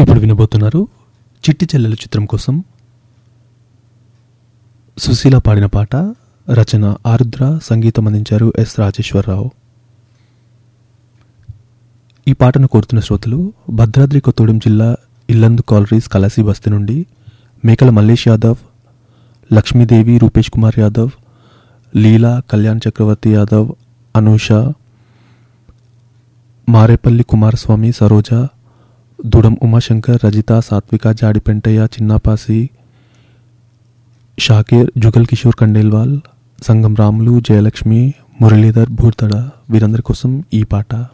ఇప్పుడు వినబోతున్నారు చిట్టి చెల్లెలు చిత్రం కోసం సుశీల పాడిన పాట. రచన ఆరుద్ర, సంగీతం అందించారు ఎస్ రాజేశ్వరరావు. ఈ పాటను కోరుతున్న శ్రోతలు భద్రాద్రి కొత్తగూడెం జిల్లా ఇల్లందు కాలరీస్ కలాసి బస్తీ నుండి మేకల మల్లేష్ యాదవ్, లక్ష్మీదేవి, రూపేష్ కుమార్ యాదవ్, లీలా, కళ్యాణ్ చక్రవర్తి యాదవ్, అనూష, మారేపల్లి కుమారస్వామి, సరోజ, దుడం ఉమాశంకర్, రజిత, సాత్విక, జాడిపెంటయ్య, చిన్నాపాసి, షాకీర్, జుగల్ కిషోర్ కండేల్వాల్, సంగం రాములు, జయలక్ష్మి, మురళీధర్, భూర్తడ వీరందరి కోసం ఈ పాట.